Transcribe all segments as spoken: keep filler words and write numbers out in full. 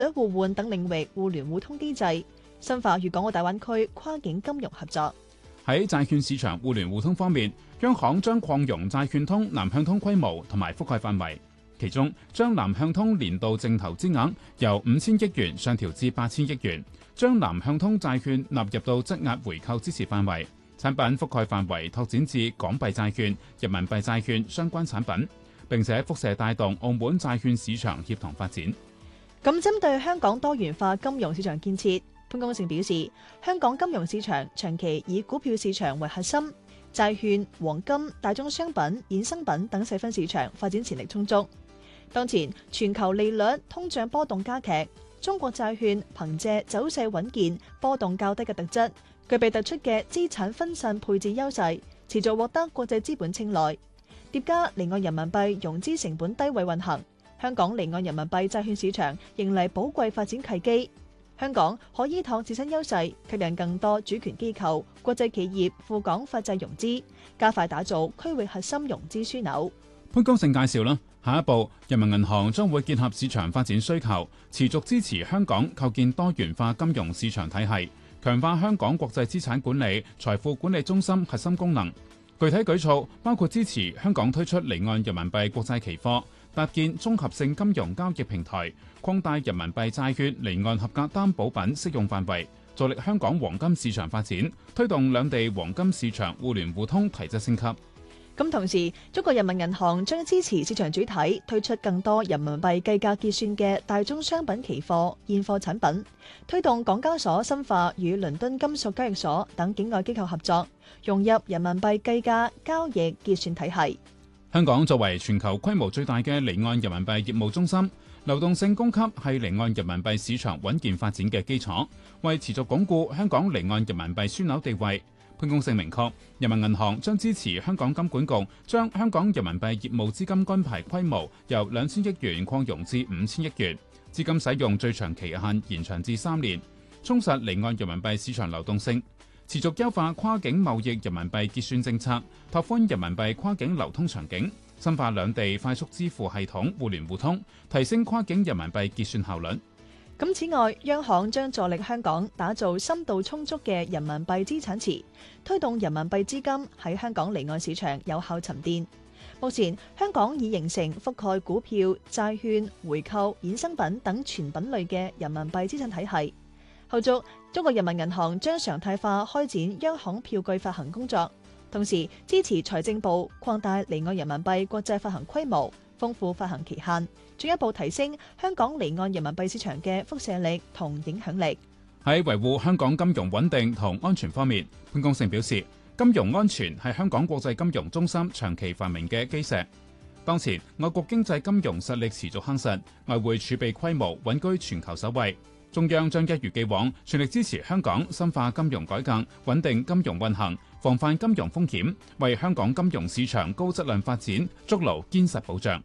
率互換等領域互聯互通機制，深化粵港澳大灣區跨境金融合作。 喺債券市場互聯互通方面，央行將擴容債券通南向通規模同埋覆蓋範圍，其中將南向通年度淨投資額由五千億元上調至八千億元，將南向通債券納入到質押回購支持範圍，產品覆蓋範圍拓展至港幣債券、人民幣債券相關產品，並且輻射帶動澳門債券市場協同發展。 咁針對香港多元化金融市場建設，潘功勝表示，香港金融市場長期以股票市場為核心，債券、黃金、大宗商品、衍生品等細分市場發展潛力充足。當前全球利率、通脹波動加劇，中國債券憑借走勢穩健、波動較低嘅特質，具備突出嘅資產分散配置優勢，持續獲得國際資本青睞。疊加離岸人民幣融資成本低位運行，香港離岸人民幣債券市場迎嚟寶貴發展契機。香港可依託自身優勢，吸引更多主權機構、國際企業赴港發債融資，加快打造區域核心融資樞紐。 潘功勝介紹啦，下一步人民銀行將會結合市場發展需求，持續支持香港構建多元化金融市場體系，強化香港國際資產管理、財富管理中心核心功能。具體舉措包括支持香港推出離岸人民幣國債期貨，搭建綜合性金融交易平台，擴大人民幣債券離岸合格擔保品適用範圍，助力香港黃金市場發展，推動兩地黃金市場互聯互通提質升級。 咁同時，中國人民銀行將支持市場主體推出更多人民幣計價結算嘅大宗商品期貨、現貨產品，推動港交所深化與倫敦金屬交易所等境外機構合作，融入人民幣計價交易結算體系。 香港作為全球規模最大嘅離岸人民幣業務中心，流動性供給係離岸人民幣市場穩健發展嘅基礎，為持續鞏固香港離岸人民幣樞紐地位。潘功勝明確，人民銀行將支持香港金管局將香港人民幣業務資金安排規模由兩千億元擴容至五千億元，資金使用最長期限延長至三年，充實離岸人民幣市場流動性，持續優化跨境貿易人民幣結算政策，拓寬人民幣跨境流通場景，深化兩地快速支付系統互聯互通，提升跨境人民幣結算效率。 咁此外，央行將助力香港打造深度充足嘅人民幣資產池，推動人民幣資金喺香港離岸市場有效沉澱。目前，香港已形成覆蓋股票、債券、回購、衍生品等全品類嘅人民幣資產體系。後續，中國人民銀行將常態化開展央行票據發行工作，同時支持財政部擴大離岸人民幣國債發行規模，豐富發行期限，進一步提升香港離岸人民幣市場嘅輻射力同影響力。 喺維護香港金融穩定同安全方面，潘功勝表示，金融安全係香港國際金融中心長期繁榮嘅基石。當前外國經濟金融實力持續夯實，外匯儲備規模穩居全球首位。中央將一如既往全力支持香港深化金融改革，穩定金融運行，防範金融風險，為香港金融市場高質量發展築牢堅實保障。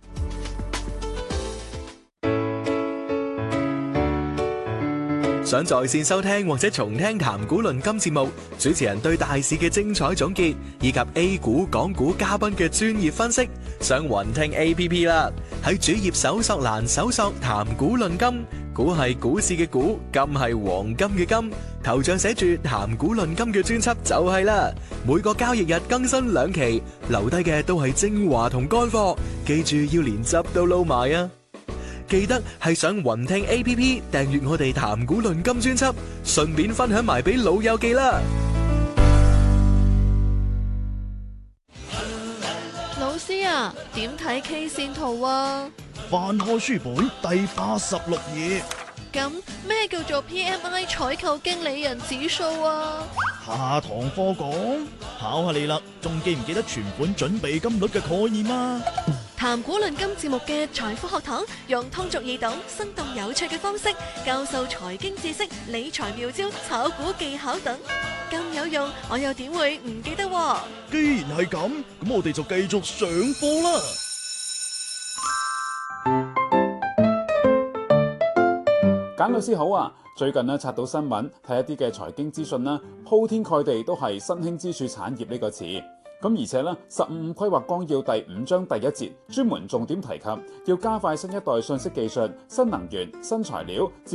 想在線收聽或者重聽談股論金節目，主持人對大市嘅精彩總結，以及 A 股、港股嘉賓嘅專業分析，上雲聽 A P P 啦。喺主頁搜索欄搜索談股論金，股係股市嘅股，金係黃金嘅金，頭像寫住談股論金嘅專輯就係啦。每個交易日更新兩期，留低嘅都係精華同乾貨，記住要連汁都撈埋啊！記得係上雲聽 A P P 訂閱我哋談股論金專輯，順便分享埋俾老友記啦。 老師啊，點睇 K 線圖啊？ 翻開書本第八十六頁。 咁咩叫做 P M I 採購經理人指數啊？ 下堂課講，考下你啦，仲記唔記得存款準備金率嘅概念啊？ 談股論金節目嘅財富學堂，用通俗易懂、生動有趣嘅方式教授財經知識、理財妙招、炒股技巧等，咁有用，我又點會唔記得？ 既然係咁，咁我哋就繼續上課啦。 簡老師好啊！最近呢，刷到新聞，睇一啲嘅財經資訊啦，鋪天蓋地都係新興支柱產業呢個詞。 咁而且咧，十五規劃綱要第五章第一節專門重點提及，要加快新一代信息技術、新能源、新材料、智